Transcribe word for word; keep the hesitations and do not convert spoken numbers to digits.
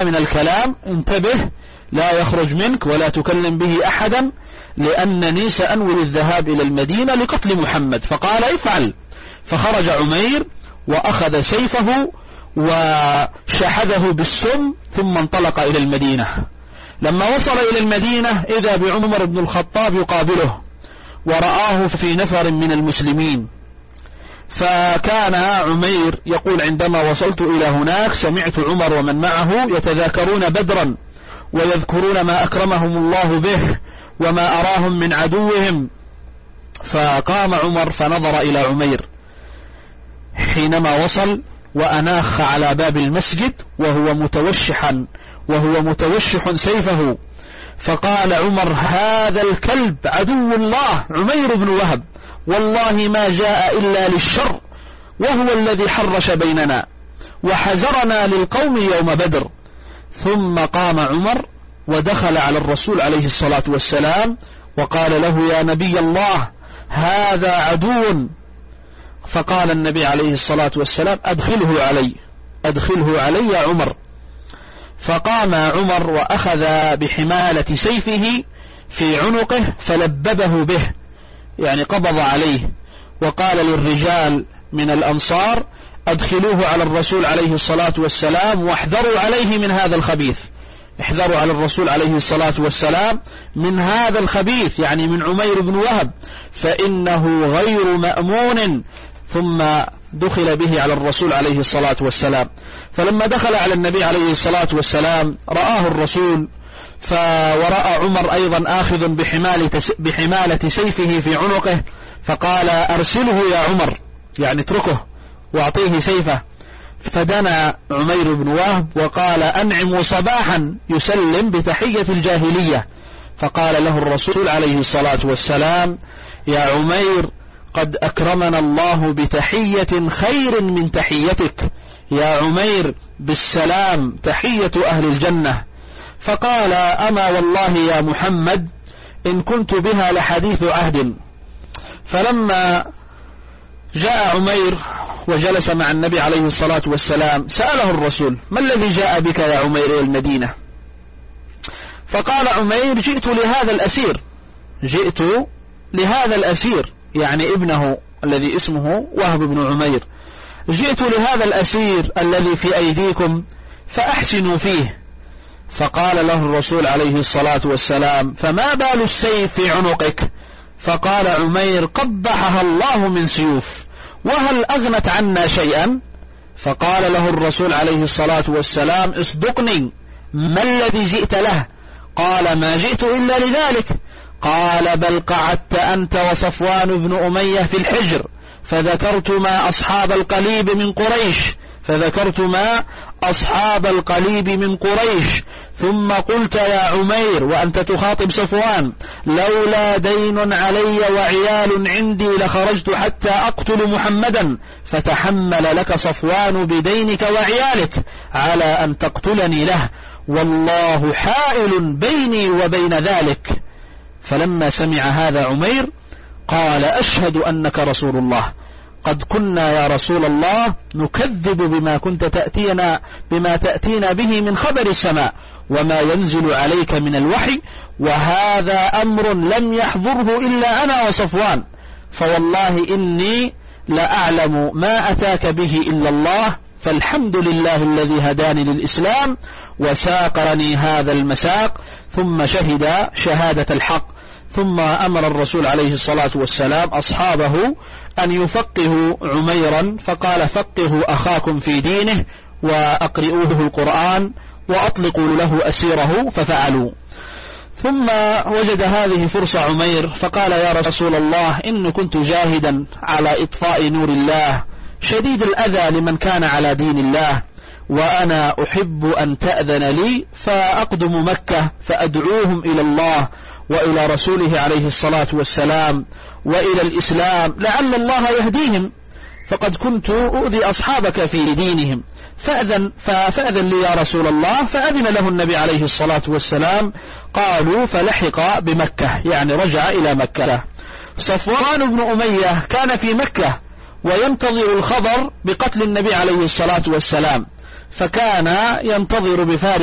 من الكلام انتبه لا يخرج منك ولا تكلم به أحدا، لأنني سأنوي الذهاب إلى المدينة لقتل محمد. فقال افعل. فخرج عمير وأخذ سيفه وشحذه بالسم ثم انطلق إلى المدينة. لما وصل إلى المدينة إذا بعمر بن الخطاب يقابله ورآه في نفر من المسلمين. فكان عمير يقول عندما وصلت إلى هناك سمعت عمر ومن معه يتذاكرون بدرا ويذكرون ما أكرمهم الله به وما أراهم من عدوهم. فقام عمر فنظر إلى عمير حينما وصل وأناخ على باب المسجد وهو متوشحا وهو متوشح سيفه. فقال عمر هذا الكلب عدو الله عمير بن وهب والله ما جاء إلا للشر، وهو الذي حرش بيننا وحذرنا للقوم يوم بدر. ثم قام عمر ودخل على الرسول عليه الصلاة والسلام وقال له يا نبي الله هذا عدو. فقال النبي عليه الصلاة والسلام أدخله علي أدخله علي يا عمر. فقام عمر وأخذ بحمالة سيفه في عنقه فلببه به، يعني قبض عليه، وقال للرجال من الأنصار أدخلوه على الرسول عليه الصلاة والسلام واحذروا عليه من هذا الخبيث. احذروا على الرسول عليه الصلاة والسلام من هذا الخبيث، يعني من عمير بن وهب، فإنه غير مأمون. ثم دخل به على الرسول عليه الصلاة والسلام. فلما دخل على النبي عليه الصلاة والسلام رآه الرسول ورأى عمر أيضا آخذ بحمالة سيفه في عنقه، فقال أرسله يا عمر، يعني اتركه واعطيه سيفه. فدنا عمير بن وهب وقال أنعم صباحا يسلم بتحية الجاهلية. فقال له الرسول عليه الصلاة والسلام يا عمير قد أكرمنا الله بتحية خير من تحيتك، يا عمير بالسلام تحية أهل الجنة. فقال أما والله يا محمد إن كنت بها لحديث عهد. فلما جاء عمير وجلس مع النبي عليه الصلاة والسلام سأله الرسول ما الذي جاء بك يا عمير إلى المدينة؟ فقال عمير جئت لهذا الأسير جئت لهذا الأسير يعني ابنه الذي اسمه وهب بن عمير، جئت لهذا الأسير الذي في أيديكم فأحسنوا فيه. فقال له الرسول عليه الصلاة والسلام فما بال السيف في عنقك؟ فقال عمير قبحها الله من سيوف، وهل أغنت عنا شيئا؟ فقال له الرسول عليه الصلاة والسلام اصدقني ما الذي جئت له؟ قال ما جئت إلا لذلك. قال بل قعدت أنت وصفوان بن أمية في الحجر فذكرتما أصحاب القليب من قريش فذكرتما أصحاب القليب من قريش ثم قلت يا عمير وأنت تخاطب صفوان لولا دين علي وعيال عندي لخرجت حتى أقتل محمدا، فتحمل لك صفوان بدينك وعيالك على أن تقتلني له، والله حائل بيني وبين ذلك. فلما سمع هذا عمير قال أشهد أنك رسول الله، قد كنا يا رسول الله نكذب بما كنت تأتينا بما تأتينا به من خبر السماء وما ينزل عليك من الوحي، وهذا أمر لم يحضره إلا أنا وصفوان، فوالله إني لأعلم ما أتاك به إلا الله، فالحمد لله الذي هداني للإسلام وساقرني هذا المساق. ثم شهد شهادة الحق. ثم أمر الرسول عليه الصلاة والسلام أصحابه أن يفقهوا عميرا، فقال فقهوا أخاكم في دينه وأقرئوه القرآن وأطلقوا له أسيره، ففعلوا. ثم وجد هذه فرصة عمير فقال يا رسول الله إن كنت جاهدا على إطفاء نور الله شديد الأذى لمن كان على دين الله، وأنا أحب أن تأذن لي فأقدم مكة فأدعوهم إلى الله وإلى رسوله عليه الصلاة والسلام وإلى الإسلام لعل الله يهديهم، فقد كنت أؤذي أصحابك في دينهم، فأذن, فأذن لي يا رسول الله. فأذن له النبي عليه الصلاة والسلام. قالوا فلحق بمكة، يعني رجع إلى مكة. صفوان بن أمية كان في مكة وينتظر الخبر بقتل النبي عليه الصلاة والسلام، فكان ينتظر بفارغ